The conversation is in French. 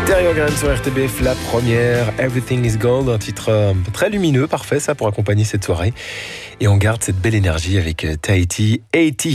Terry O'Graham sur RTBF, la première, Everything is Gold, un titre très lumineux, parfait ça pour accompagner cette soirée. Et on garde cette belle énergie avec Tahiti 80.